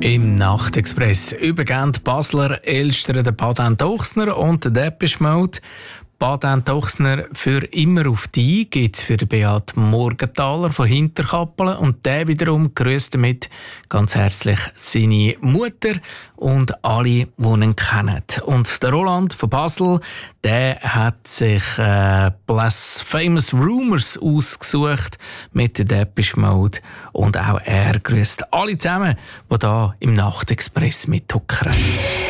Im Nachtexpress übergeben die Basler Elstern den Patent Ochsner und den Depeche Mode. Patent Ochsner für immer auf die gibt es für Beat Morgenthaler von Hinterkappelen und der wiederum grüßt damit ganz herzlich seine Mutter und alle, die ihn kennen. Und der Roland von Basel, der hat sich Blasphemous Rumors ausgesucht mit der Depeche Mode und auch er grüßt alle zusammen, die hier im Nachtexpress mithuckern.